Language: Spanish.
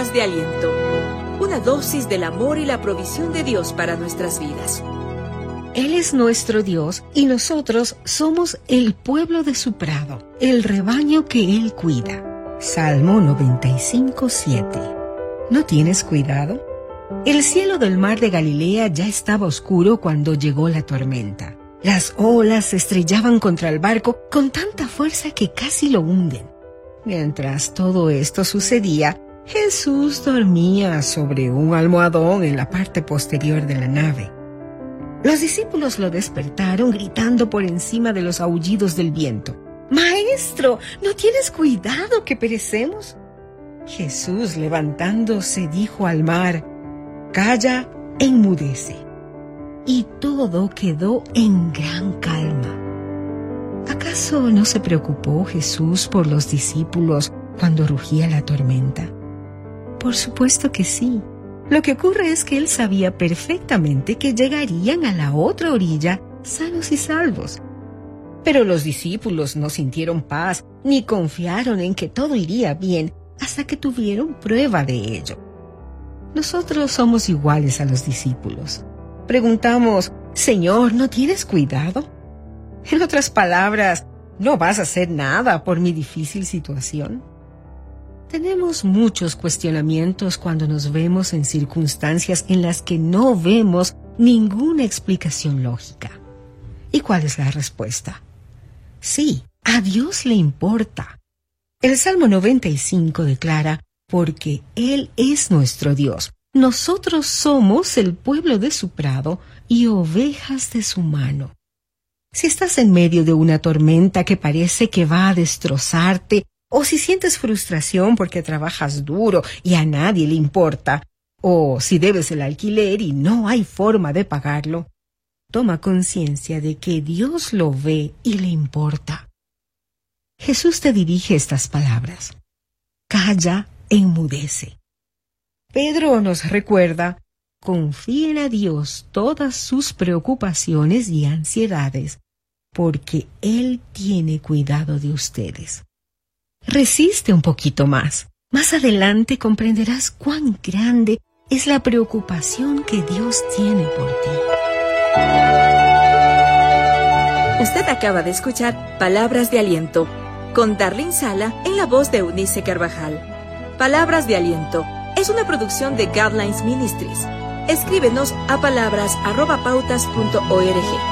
Palabras de aliento. Una dosis del amor y la provisión de Dios para nuestras vidas. Él es nuestro Dios y nosotros somos el pueblo de su prado, el rebaño que Él cuida. Salmo 95:7. ¿No tienes cuidado? El cielo del mar de Galilea ya estaba oscuro cuando llegó la tormenta. Las olas se estrellaban contra el barco con tanta fuerza que casi lo hunden. Mientras todo esto sucedía, Jesús dormía sobre un almohadón en la parte posterior de la nave. Los discípulos lo despertaron gritando por encima de los aullidos del viento. «Maestro, ¿no tienes cuidado que perecemos?» Jesús, levantándose, dijo al mar: «Calla, enmudece». Y todo quedó en gran calma. ¿Acaso no se preocupó Jesús por los discípulos cuando rugía la tormenta? Por supuesto que sí. Lo que ocurre es que Él sabía perfectamente que llegarían a la otra orilla sanos y salvos. Pero los discípulos no sintieron paz ni confiaron en que todo iría bien hasta que tuvieron prueba de ello. Nosotros somos iguales a los discípulos. Preguntamos: «Señor, ¿no tienes cuidado?». En otras palabras, ¿no vas a hacer nada por mi difícil situación? Tenemos muchos cuestionamientos cuando nos vemos en circunstancias en las que no vemos ninguna explicación lógica. ¿Y cuál es la respuesta? Sí, a Dios le importa. El Salmo 95 declara: «Porque Él es nuestro Dios. Nosotros somos el pueblo de su prado y ovejas de su mano». Si estás en medio de una tormenta que parece que va a destrozarte, o si sientes frustración porque trabajas duro y a nadie le importa, o si debes el alquiler y no hay forma de pagarlo, toma conciencia de que Dios lo ve y le importa. Jesús te dirige estas palabras: «Calla, enmudece». Pedro nos recuerda: confíen a Dios todas sus preocupaciones y ansiedades, porque Él tiene cuidado de ustedes. Resiste un poquito más. Más adelante comprenderás cuán grande es la preocupación que Dios tiene por ti. Usted acaba de escuchar Palabras de Aliento, con Darlene Sala en la voz de Eunice Carvajal. Palabras de Aliento es una producción de Guidelines Ministries. Escríbenos a palabras@pautas.org.